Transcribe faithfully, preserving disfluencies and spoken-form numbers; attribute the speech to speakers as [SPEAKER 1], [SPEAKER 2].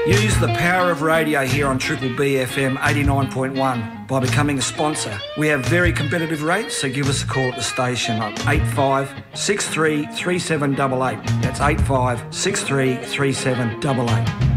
[SPEAKER 1] Use the power of radio here on Triple B F M eighty-nine point one by becoming a sponsor. We have very competitive rates, so give us a call at the station on eight five six three three seven eight eight. That's eight five six three three seven eight eight.